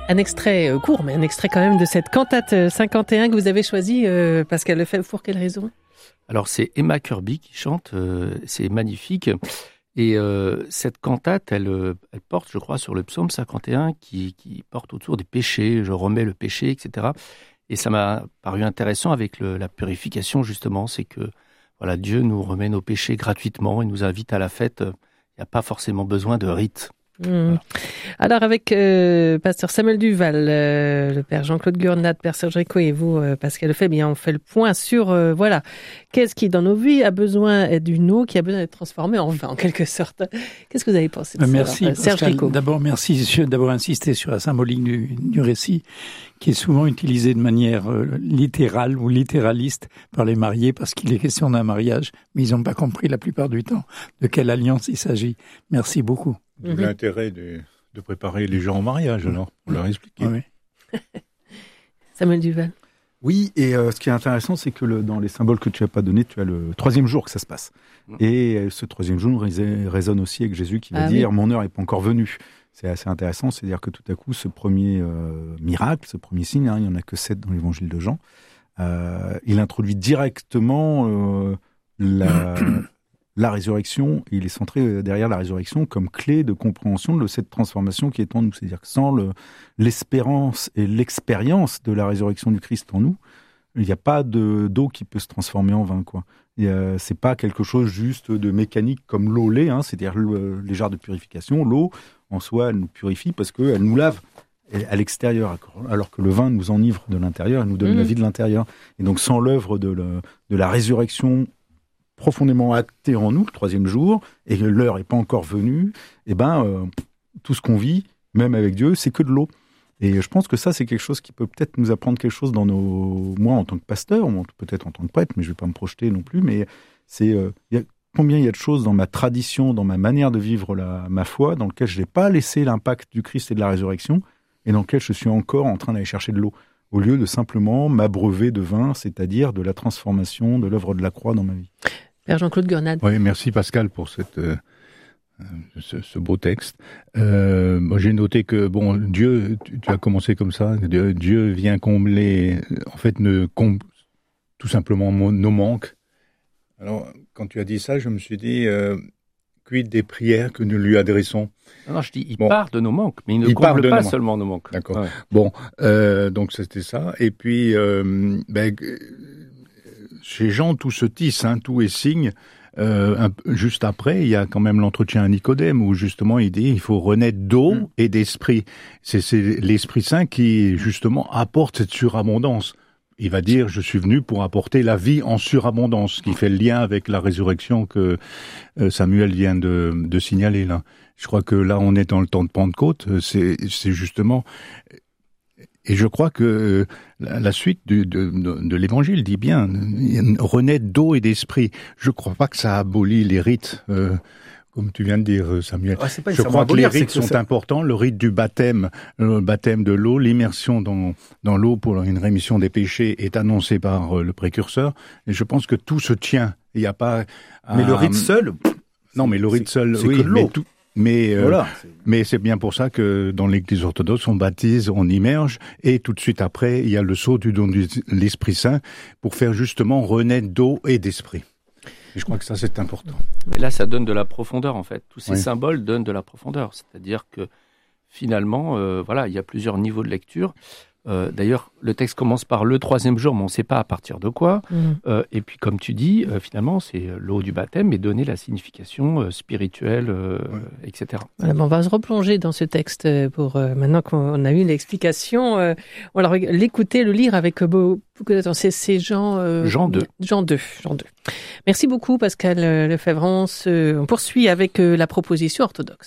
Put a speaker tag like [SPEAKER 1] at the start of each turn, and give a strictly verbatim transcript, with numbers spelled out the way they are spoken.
[SPEAKER 1] Un extrait euh, court, mais un extrait quand même de cette cantate cinquante et un que vous avez choisie, euh, Pascal Lefebvre, pour quelle raison ?
[SPEAKER 2] Alors c'est Emma Kirby qui chante, euh, c'est magnifique. Et euh, cette cantate, elle, elle porte, je crois, sur le psaume cinquante et un qui, qui porte autour des péchés, je remets le péché, et cetera. Et ça m'a paru intéressant avec le, la purification, justement, c'est que voilà, Dieu nous remet nos péchés gratuitement et nous invite à la fête. Il n'y a pas forcément besoin de rite.
[SPEAKER 1] Mmh. Voilà. Alors avec euh, Pasteur Samuel Duval, euh, le Père Jean-Claude Gurnat, Père Serge Rico et vous, euh, Pascal Lefebvre, bien, on fait le point sur euh, voilà, qu'est-ce qui dans nos vies a besoin d'une eau qui a besoin d'être transformée en vin, en quelque sorte. Qu'est-ce que vous avez pensé de ça ?
[SPEAKER 3] Merci
[SPEAKER 1] alors, Serge
[SPEAKER 3] Pascal.
[SPEAKER 1] Rico.
[SPEAKER 3] D'abord, merci d'avoir insisté sur la symbolique du, du récit, qui est souvent utilisée de manière euh, littérale ou littéraliste par les mariés, parce qu'il est question d'un mariage, mais ils n'ont pas compris la plupart du temps de quelle alliance il s'agit. Merci beaucoup.
[SPEAKER 4] D'où mmh. l'intérêt de, de préparer les gens au mariage, alors, pour leur expliquer.
[SPEAKER 3] Oui.
[SPEAKER 1] Samuel Duval.
[SPEAKER 5] Oui, et euh, ce qui est intéressant, c'est que le, dans les symboles que tu n'as pas donnés, tu as le troisième jour que ça se passe. Mmh. Et euh, ce troisième jour résonne aussi avec Jésus qui va ah, dire oui. « Mon heure n'est pas encore venue ». C'est assez intéressant, c'est-à-dire que tout à coup, ce premier euh, miracle, ce premier signe, hein, il n'y en a que sept dans l'évangile de Jean, euh, il introduit directement euh, la... la résurrection, il est centré derrière la résurrection comme clé de compréhension de cette transformation qui est en nous. C'est-à-dire que sans le, l'espérance et l'expérience de la résurrection du Christ en nous, il n'y a pas de, d'eau qui peut se transformer en vin, quoi. Et, euh, c'est pas quelque chose juste de mécanique comme l'eau l'est, hein, c'est-à-dire le, les jarres de purification. L'eau, en soi, elle nous purifie parce qu'elle nous lave à l'extérieur, alors que le vin nous enivre de l'intérieur et nous donne mmh. la vie de l'intérieur. Et donc, sans l'œuvre de, le, de la résurrection profondément acté en nous, le troisième jour, et que l'heure n'est pas encore venue, et ben, euh, tout ce qu'on vit, même avec Dieu, c'est que de l'eau. Et je pense que ça, c'est quelque chose qui peut peut-être nous apprendre quelque chose dans nos... Moi, en tant que pasteur, peut-être en tant que prêtre, mais je ne vais pas me projeter non plus, mais c'est... Euh, y a... Combien il y a de choses dans ma tradition, dans ma manière de vivre la... ma foi, dans lequel je n'ai pas laissé l'impact du Christ et de la résurrection, et dans lequel je suis encore en train d'aller chercher de l'eau, au lieu de simplement m'abreuver de vin, c'est-à-dire de la transformation de l'œuvre de la croix dans ma vie.
[SPEAKER 1] Père Jean-Claude Gurnat.
[SPEAKER 4] Oui, merci Pascal pour cette, euh, ce, ce beau texte. Euh, moi, j'ai noté que, bon, Dieu, tu, tu as commencé comme ça, Dieu, Dieu vient combler, en fait, ne comble tout simplement nos manques. Alors, quand tu as dit ça, je me suis dit, euh, quid des prières que nous lui adressons ?
[SPEAKER 2] Non, non, je dis, il
[SPEAKER 4] bon.
[SPEAKER 2] part de nos manques, mais il ne
[SPEAKER 4] il
[SPEAKER 2] comble pas
[SPEAKER 4] nos
[SPEAKER 2] seulement nos manques.
[SPEAKER 4] D'accord.
[SPEAKER 2] Ouais.
[SPEAKER 4] Bon, euh, donc c'était ça. Et puis, euh, ben, chez Jean, tout se tisse, hein, tout est signe. Euh, un, juste après, il y a quand même l'entretien à Nicodème où justement il dit il faut renaître d'eau mmh. et d'esprit. C'est, c'est l'Esprit Saint qui justement apporte cette surabondance. Il va dire je suis venu pour apporter la vie en surabondance, qui fait le lien avec la résurrection que Samuel vient de, de signaler là. Je crois que là on est dans le temps de Pentecôte. C'est, c'est justement Et je crois que la suite de, de, de l'Évangile dit bien renaître d'eau et d'esprit. Je ne crois pas que ça abolit les rites, euh, comme tu viens de dire, Samuel.
[SPEAKER 5] Ah, c'est pas
[SPEAKER 4] je crois
[SPEAKER 5] abolir,
[SPEAKER 4] que les rites que sont ça... importants. Le rite du baptême, le baptême de l'eau, l'immersion dans, dans l'eau pour une rémission des péchés est annoncé par le précurseur. Et je pense que tout se tient. Il n'y a pas. À...
[SPEAKER 5] Mais le rite seul.
[SPEAKER 4] Non, mais le rite
[SPEAKER 5] c'est,
[SPEAKER 4] seul,
[SPEAKER 5] c'est
[SPEAKER 4] oui,
[SPEAKER 5] que de l'eau.
[SPEAKER 4] Mais tout... Mais, euh,
[SPEAKER 5] voilà.
[SPEAKER 4] mais c'est bien pour ça que dans l'Église orthodoxe, on baptise, on immerge, et tout de suite après, il y a le sceau du don de l'Esprit Saint pour faire justement renaître d'eau et d'esprit. Et je crois que ça, c'est important.
[SPEAKER 2] Mais là, ça donne de la profondeur, en fait. Tous ces
[SPEAKER 4] oui.
[SPEAKER 2] symboles donnent de la profondeur. C'est-à-dire que, finalement, euh, voilà, il y a plusieurs niveaux de lecture. Euh, d'ailleurs, le texte commence par le troisième jour, mais on ne sait pas à partir de quoi. Mmh. Euh, et puis, comme tu dis, euh, finalement, c'est l'eau du baptême, mais donner la signification euh, spirituelle, euh, ouais. et cetera.
[SPEAKER 1] Voilà, ben on va se replonger dans ce texte pour euh, maintenant qu'on a eu l'explication. Euh, on va l'écouter, le lire avec beaucoup d'attention. C'est, c'est Jean. Euh,
[SPEAKER 2] Jean deux.
[SPEAKER 1] Jean deux. Jean deux. Merci beaucoup, Pascal Lefebvre. On, se, on poursuit avec euh, la proposition orthodoxe.